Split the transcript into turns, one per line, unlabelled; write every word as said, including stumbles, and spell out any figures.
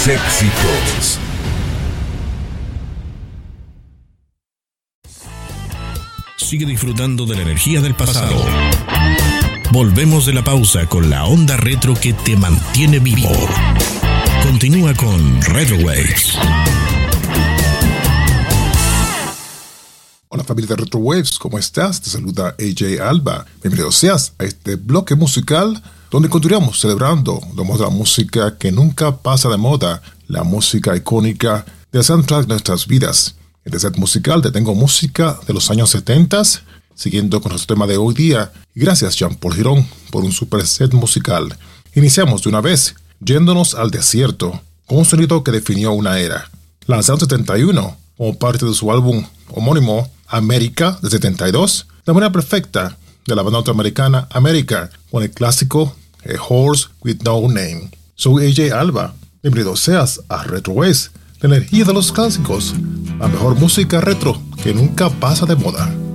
éxitos.
Sigue disfrutando de la energía del pasado. Volvemos de la pausa con la onda retro que te mantiene vivo. Continúa con Retro Waves.
Hola familia de Retro Waves, ¿cómo estás? Te saluda A J Alba. Bienvenido seas a este bloque musical donde continuamos celebrando lo más de la música que nunca pasa de moda, la música icónica del soundtrack de nuestras vidas. En este set musical te tengo música de los años setenta, siguiendo con nuestro tema de hoy día. Y gracias Jean Paul Girón por un super set musical. Iniciamos de una vez, yéndonos al desierto, con un sonido que definió una era. Lanzado en setenta y uno, como parte de su álbum homónimo América de setenta y dos, la manera perfecta de la banda norteamericana América, con el clásico A Horse with No Name. Soy A J Alba, bienvenido seas a Retro Waves, la energía de los clásicos, la mejor música retro que nunca pasa de moda.